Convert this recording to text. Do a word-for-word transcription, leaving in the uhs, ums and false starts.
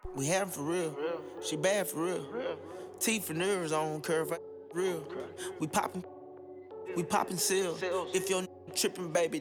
We had 'em for real. She bad for real. Teeth and nerves on curve, real. We poppin', we poppin' seal. If your n- trippin', baby,